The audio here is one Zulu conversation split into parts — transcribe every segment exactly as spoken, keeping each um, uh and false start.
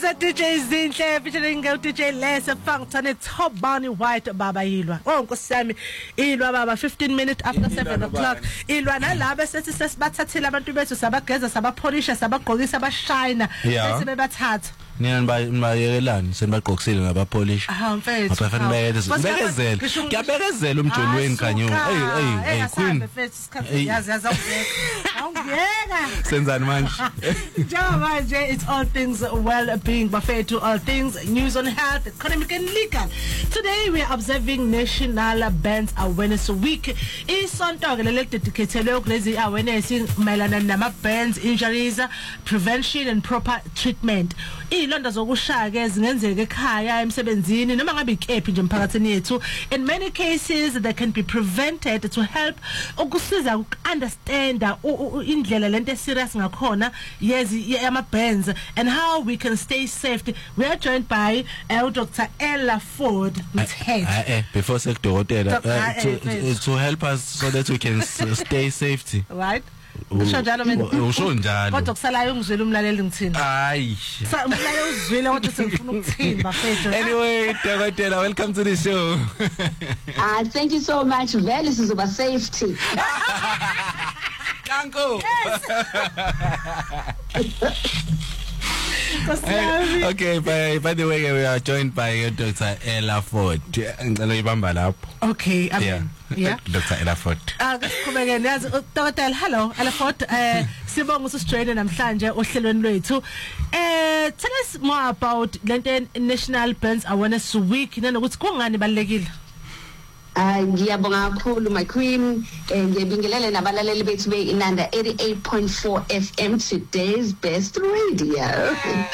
Ila D J Zinhle featuring D J Les Funkton Top Barney White baba yilwa. Oh nkosami ilwa baba fifteen minutes after seven o'clock. Ilwa nalabo sethi sesibathathile abantu bethu sabageza sabapholisha sabagqokisa abashina bese bebathatha. Nina nibayekelani senibagqokisile ngabapolish. Ah mfethu. Abafanele bekezele. Kuyabekezela umjolweni kanyo. Hey hey hey queen. Yazi yazi awungeka. Senzani manje? Java it's all things well-being buffet to all things news on health, economic and legal. Today we are observing National Burns Awareness Week. Isonto ke lele dedicated kulezi awareness mayelana nama burns injuries, prevention and proper treatment. Ilonda zokushaya ke zingenzeka ekhaya emsebenzini noma ngabe ikephi nje emphakathini yethu. In many cases they can be prevented to help ukusiza ukunderstand indlela lento serious ngakhona yezi ama burns and how we can stay safe. We are joined by uh, Doctor Ella Ford Mthetho. Uh, uh, uh, before secretary uh, to, to help us so that we can stay safety. Right? Usho njalo mina. Usho njalo. Kodwa kusalayo ungizwela umlaleli ngithini? Hayi. Sa umlaleli uzwile ukuthi sengifuna ukuthini bafethu. Anyway, Doctor, welcome to the show. Ah, thank you so much. Vele sizoba safety. Kanko. Hey, okay, by, by the way, we are joined by uh, Doctor Ella Ford. Okay, I mean, yeah. Yeah. Doctor Ella Ford. Ah, kubekene yazi Doctor hello, Ella Ford. Eh sibonga usijoine namhlanje ohlelweni lwethu. Eh tell us more about lento National Burns Awareness Week nanokuthi kungani balekile. Ah ngiyabonga kakhulu my queen, ngiyabingelele nabalaleli bethu be Inanda eighty-eight point four F M, today's best radio.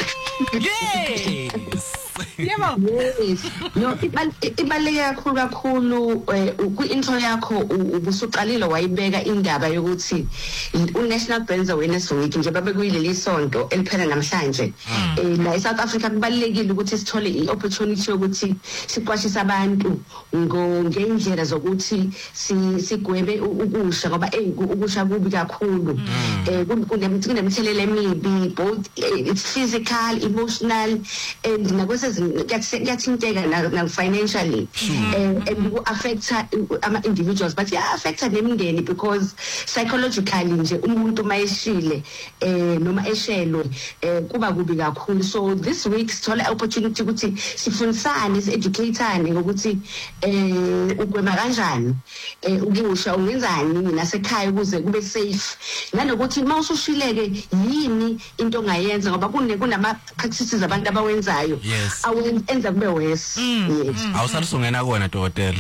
Yes. Yebo. Yes. No, ibaleke kakhulu kakhulu ku-intro yakho ubusuqalile wayibeka indaba yokuthi uNational Burns Awareness Week nje babe kuyileli sonto eliphela namhlanje. Eh la eSouth Africa kubalekile ukuthi sithole i-opportunity yokuthi siqwashise abantu ngendlela zokuthi sigwebe ukusha ngoba eh ukusha kubi kakhulu. Eh kunemthelela emibi both it's physical, emotional and nakwese kuyathinteka na financially and and it affects ama individuals but yeah affects nemindeni because psychologically nje umuntu mayeshile eh noma eshelwe kuba kubi kakhulu. So this week sithola opportunity ukuthi sifundisane si-educateane ngokuthi eh ugwema kanjani eh ukusha ungenzani nasekhaya ukuze kube safe nanokuthi mawusushileke yini into ongayenza ngoba kunama practices abantu abawenzayo awenza kube worse. Yes. Awusalusungena kona dokotela.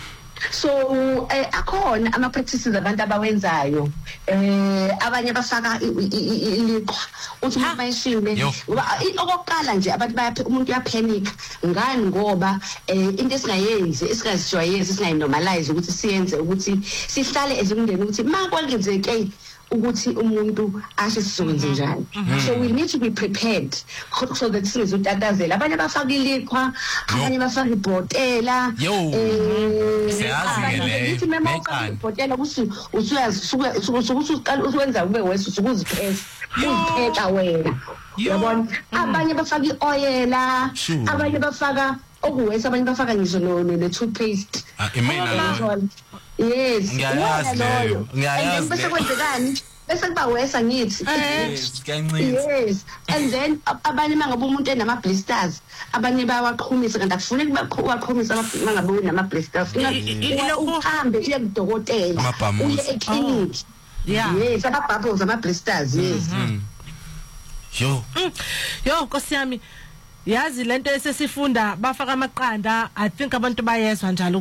So eh akhona ama practices abantu abawenzayo eh abanye bafaka iliqhwa uthi uma mayishile okokuqala nje abantu bayaphe umuntu uyapanic ngani ngoba eh into esingayenzi esingazijwayezi singayinormalize ukuthi siyenze ukuthi sihlale ezimndeni ukuthi makwenzeke ukuthi umuntu ashe sizokwenza njani. So we need to be prepared so that sizotatazela abanye bafaka iliqhwa abanye bafaka ibhotela eh siyazi le mema ibhotela ukuthi usuyazi ukuthi uqala ukwenza kube wese usukuzipheka uzipheka wena yabona abanye bafaka ioyela abanye bafaka okuwese abanye bafaka ngisho no ne toothpaste imena. Yes. Ngiyayazi leyo. Ngiyayazi. Bese kwenzekani? Bese kuba wesa ngithi. Yes. And then abanye mangabe umuntu enama blisters, abanye bayawaqhumisa kanti akufuneki baqhumisa mangabe unama blisters. Uhambe uye kudokotela, uye eclinic. Yeah. Yes, ama bubbles, ama blisters, yes. Yo. Yo Nkosi yami. Yazi lento esesifunda bafaka amaqanda I think abantu bayezwa njalo.